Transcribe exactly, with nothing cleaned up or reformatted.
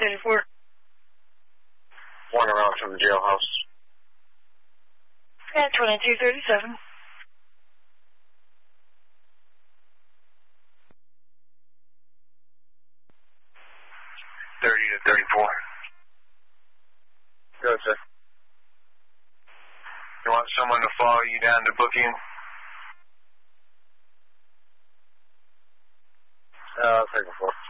thirty-four. One around from the jailhouse. At twenty-two thirty-seven. thirty to thirty-four. Good, sir. You want someone to follow you down to booking? Uh, I'll take a four.